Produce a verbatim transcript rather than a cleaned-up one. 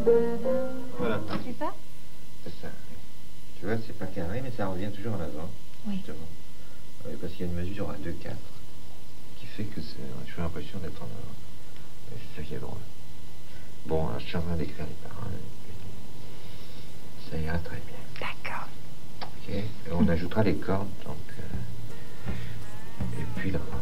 Voilà. C'est ça? C'est ça. Tu vois, c'est pas carré, mais ça revient toujours en avant. Oui. Justement. Euh, Parce qu'il y a une mesure à deux quatre qui fait que c'est, on a toujours l'impression d'être en avant. Et c'est ça qui est drôle. Bon, alors je suis en train d'écrire les paroles. Ça ira très bien. D'accord. Ok. Et on ajoutera les cordes, donc. Euh, et puis là.